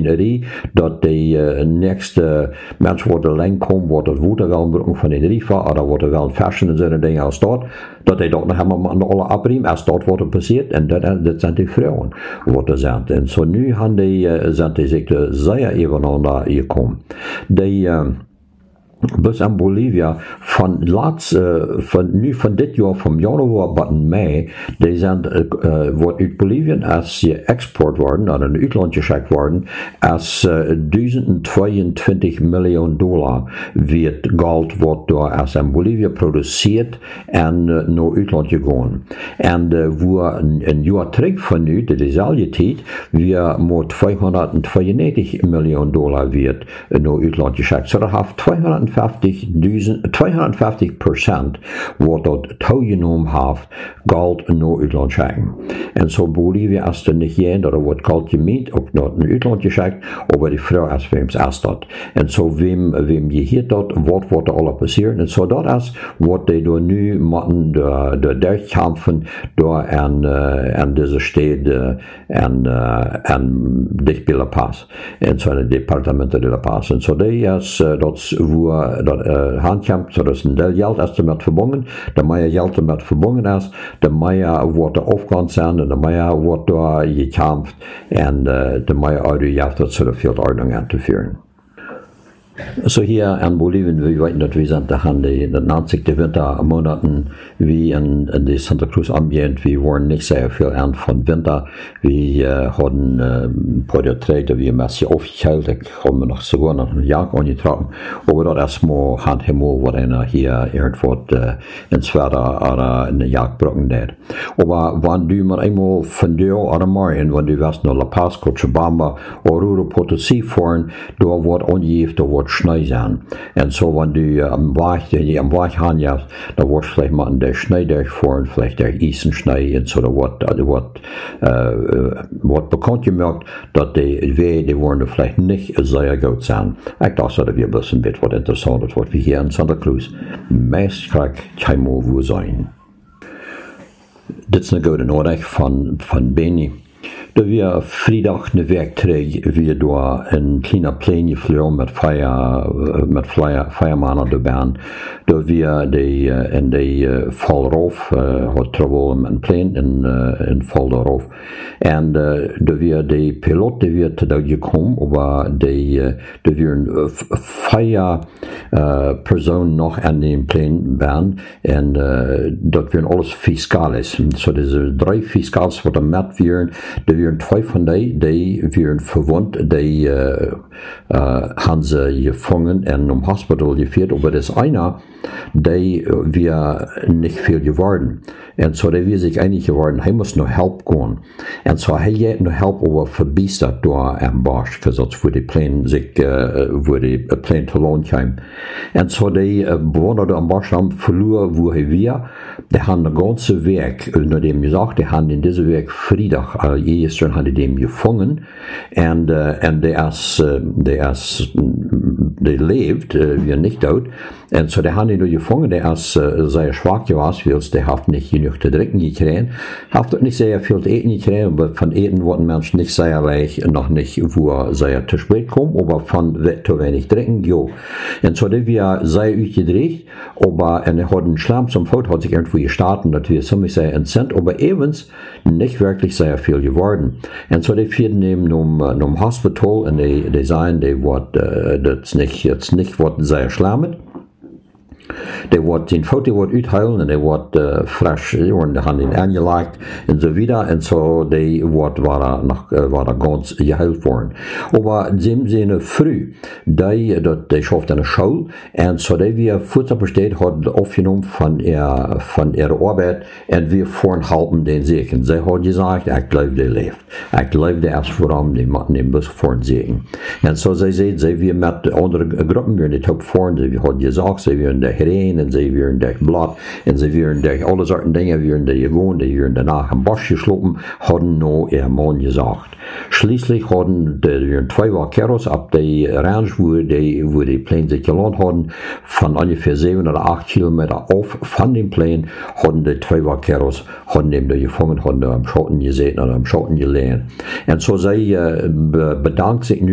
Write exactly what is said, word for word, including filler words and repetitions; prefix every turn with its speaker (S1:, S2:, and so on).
S1: raffinerie, dat die uh, nächste Mensch wordt er lang komen, wordt het water wel een van de riva, oder wordt er wel fashion en zo'n dingen als dat, dat hij dat nog helemaal aan alle abriem, als dat wordt passiert, en dat, dat zijn die vrouwen, wat er zijn. En zo nu gaan die, uh, zijn die zich zeer even aan gekomen. Die, uh, bis in Bolivia van laatst, uh, van, nu van dit jaar, van januari tot mei, die zijn, uh, wordt uit Bolivien als je export worden, naar een uitland geschickt worden, als uh, duizendtweeëntwintig miljoen dollar, wie het geld wordt door als in Bolivia produceerd en uh, naar uitland gegaan. En uh, wo een, een jaar terug van nu, de dezelfde tijd, weer maar tweehonderdtweeënnegentig miljoen dollar wird uh, naar uitland geschickt. So dat heeft tweehonderdvijftig procent wat dat toegenomen heeft, geld naar uitland schicken. En zo Bolivia is er niet één, dat er wordt geld gemeend, ook naar het uitland geschikt, maar die vrouw is wem is dat. En zo wem, wem je hier dat, wat wordt er alle passeren. En zo dat is wat die door nu moeten, de, de durchkämpfen, door en, uh, en deze steden en, uh, en dicht bij La Paz. En zo de departementen de La Paz. En zo die is, uh, dat is wo dat uh, handkämpft, so dass ein Teil Geld ist damit verbunden, der mehr Geld damit verbunden ist, der mehr wird der Aufwand sein, der mehr wird da gekämpft, und uh, der mehr auch die Jagd zu der Feldordnung anzuführen. So hier in Bolivien, wir wissen, dass wir sind, da haben die neunzig Wintermonaten, wie in, in die Santa Cruz Ambient, wir waren nicht sehr viel an von Winter, wir äh, hatten äh, ein paar Träger, wir haben es aufgeheilt, ich habe mir noch sogar noch eine Jagd angetragen, aber das erstmal Hand Himmel, wo einer hier irgendwo äh, ins Wetter oder in der Jagd bringen wird. Aber wenn du mal einmal von dir oder morgen, wenn du wirst nach La Paz, Cochabamba oder Rio Potosí fahren, da wird angegeben, da wird Schnee sein. Und so, wenn du uh, am Weg, die am Weg haben, ja, da wirst du vielleicht mal in der Schnee durchfahren, vielleicht der Eisenschnee, und so, da wird, da wird, äh, wird bekannt gemacht, dass die Wege, die werden vielleicht nicht sehr gut sein. Ich dachte, dass wir ein bisschen wird, was interessant ist, was wir hier in Santa Cruz meistens kein Mal wo sein. Das ist eine gute Nachricht von, von Benny. Da wir Freitag eine Weg terug, wir da ein kleiner Plane geflogen mit Feier, mit Feier, Feiermannen da waren. Da wir die, in die Fall rauf, hat Trouble mit dem Plane, in, in Fall darauf. Und da wir die Pilot, die wir da gekommen, aber die, da wir ein Feier, Personen noch an dem Plane waren, und dort wir alles Fiskales. So diese drei Fiskals, die da mit wären, da wir zwei von denen, die werden verwundt, die äh, äh, haben sie gefangen und im Hospital geführt, aber das einer, die wir nicht viel geworden. Und so, der wir sich einig geworden, er muss noch Help gehen. Und so, er hat noch Help, aber verbiestert da am Bosch, für sonst würde die Plane sich, äh, würde die Plane verloren kommen. Und so, die äh, Bewohner da am Bosch haben verloren, wo er wir, die haben den ganzen Weg, nur dem gesagt, die haben in diesem Weg Freitag, äh, jedes Jahr haben die dem gefangen, und, äh, und der ist, äh, der ist, der lebt, äh, wir nicht tot. Und so, der haben die nur gefangen, der ist äh, sehr schwach gewesen, weil der hat nicht genug zu trinken gekriegt, hat nicht sehr viel zu essen gekriegt, aber von Eten wurden Menschen nicht sehr leicht, noch nicht, wo er sehr zu spät kommt, aber von zu wenig trinken, jo. Und so, der wir sehr ausgedreht, aber er hat einen Schlamm zum Foto, hat sich irgendwo gestartet, dass wir ziemlich sehr entsendet, aber evens nicht wirklich sehr viel geworden. Und so, die vier nehmen um, um Hospital, und die, die sagen, die wird, äh, das nicht, jetzt nicht, wird sehr schlammet. Der wird den Foto wird uitheilen, und der wird äh, frisch, und der hat ihn angelegt, und so wieder, und so, die wird, war er noch, äh, war er ganz geheilt worden. Aber in dem Sinne früh, die, die schafft eine Schule, und so, die wir Futter besteht, hat aufgenommen von ihr, von ihrer Arbeit, und wir fahren halten den Segen. Sie hat gesagt, ich glaube, der lebt. Ich glaube, der ist vor allem, die machen den Bus fahren Segen. Und so, sie sehen, sie wir mit anderen Gruppen, wir nicht fahren, sie hat gesagt, sie wir in der Hereen, und sie werden durch Blatt, und sie werden durch alle Sorten Dinge, werden die gewohnt, die werden danach im Bosch geschlossen, hatten noch ihr Mann gesagt. Schließlich hatten die zwei Vaqueros ab der Ranch, wo die, wo die Plane sich gelohnt hatten, von ungefähr sieben oder acht Kilometer auf von dem Plane, hatten die zwei Vaqueros, hatten dem da gefangen, hatten da am Schotten gesehen oder am Schotten gelehnt. Und so sie äh, bedankt sich